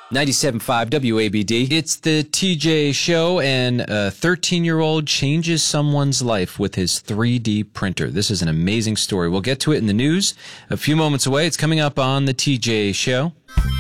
97.5 WABD. It's the TJ Show, and a 13-year-old changes someone's life with his 3D printer. This is an amazing story. We'll get to it in the news a few moments away. It's coming up on the TJ Show.